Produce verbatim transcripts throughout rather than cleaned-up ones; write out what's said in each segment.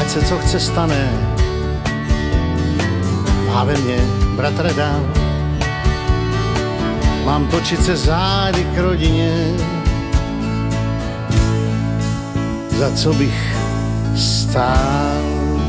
ať se co chce stane, má ve mně bratra dál. Mám točit se zády k rodině, za co bych stál.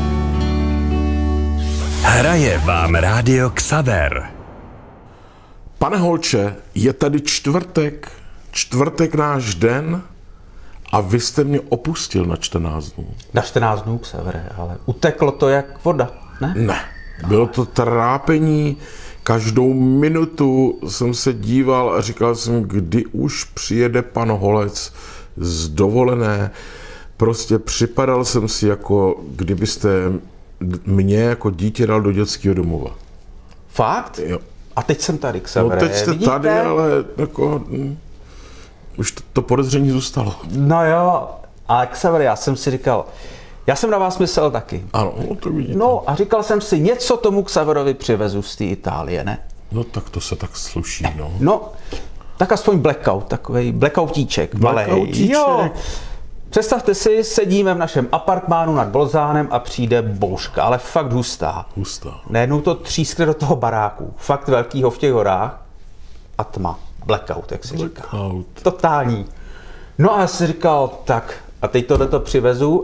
Hraje vám Rádio Xaver. Pane Holče, je tady čtvrtek, čtvrtek náš den a vy jste mě opustil na čtrnáct dnů. Na čtrnáct dnů, Xavere, ale uteklo to jak voda, ne? Ne, bylo to trápení, každou minutu jsem se díval a říkal jsem, kdy už přijede pan Holec z dovolené. Prostě připadal jsem si, jako kdybyste mě jako dítě dal do dětského domova. Fakt? Jo. A teď jsem tady, Xavere. No teď jste vidíte? tady, ale jako hm, už to, to podezření zůstalo. No jo, ale Xavere, já jsem si říkal, já jsem na vás myslel taky. Ano, no to vidíte. No a říkal jsem si, něco tomu Xaverovi přivezu z té Itálie, ne? No tak to se tak sluší, no. No, tak aspoň blackout, takový blackoutíček. malej. Blackoutíček. Jo. Představte si, sedíme v našem apartmánu nad Bolzánem a přijde bouřka, ale fakt hustá. Hustá. Najednou to třískne do toho baráku, fakt velkýho v těch horách a tma. Blackout, jak se říká. Blackout. Totální. No a já si říkal, tak a teď tohle to přivezu.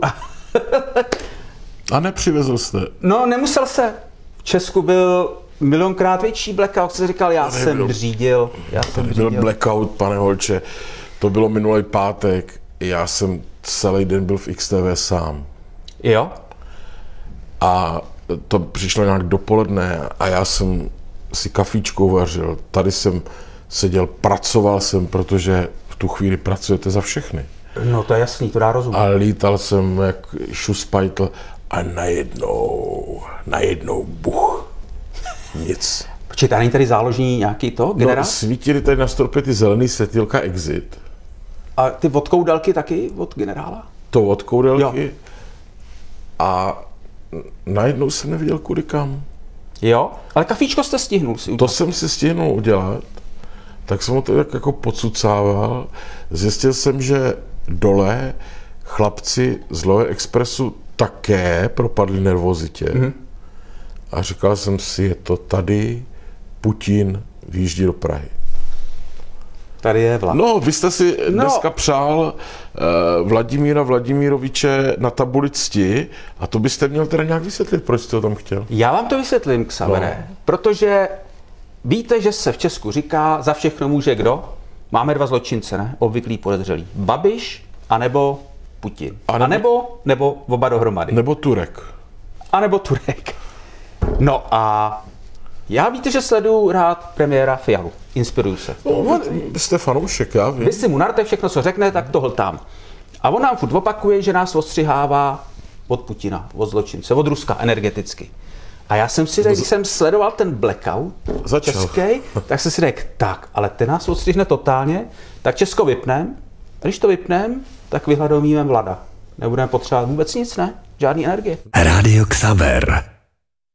A nepřivezl jste? No, nemusel se. V Česku byl milionkrát větší blackout, jsem říkal, já Nebyl. jsem řídil. Já jsem Byl řídil. blackout, pane Holče. To bylo minulý pátek. Já jsem celý den byl v X T V sám. Jo? A to přišlo nějak dopoledne a já jsem si kafíčko vařil. Tady jsem seděl, pracoval jsem, protože v tu chvíli pracujete za všechny. No to je jasný, to dá rozum. A lítal jsem jak šuspajtl a najednou, najednou buch. Nic. Počkejte, a není tady záložní nějaký to, generál? No, svítily tady na stropě ty zelený světýlka Exit. A ty odkoudelky taky od generála? To od koudelky. Jo. A najednou jsem neviděl kudy kam. Jo? Ale kafíčko jste stihnul si To udělat. jsem si stihnul udělat, tak jsem ho to tak jako podsucával. Zjistil jsem, že dole chlapci z Loe Expressu také propadli nervozitě. Mm-hmm. A říkal jsem si, je to tady, Putin výjíždí do Prahy. Tady je vlak. No, vy jste si No. dneska přál uh, Vladimíra Vladimiroviče na tabuli cti a to byste měl teda nějak vysvětlit, proč jste ho tam chtěl. Já vám to vysvětlím, Xavere, no. Protože víte, že se v Česku říká, za všechno může kdo? Máme dva zločince, ne? Obvyklý podezřelý. Babiš anebo Putin. A nebo, a nebo, nebo oba dohromady. Nebo Turek. A nebo Turek. No a já víte, že sleduju rád premiéra Fialu. Inspiruju se. No, vy jste fanoušek, já vím. Vy si mu narete všechno, co řekne, tak to hltám. A on nám furt opakuje, že nás ostřihává od Putina, od zločince, od Ruska energeticky. A já jsem si řekl, když jsem sledoval ten blackout Začal. český, tak jsem si řekl, tak, ale ten nás ostřihne totálně, tak Česko vypnem. A když to vypnem, tak vyhladomíme Vlada. Nebudeme potřebovat vůbec nic, ne? Žádný energie. Rádio Xaver.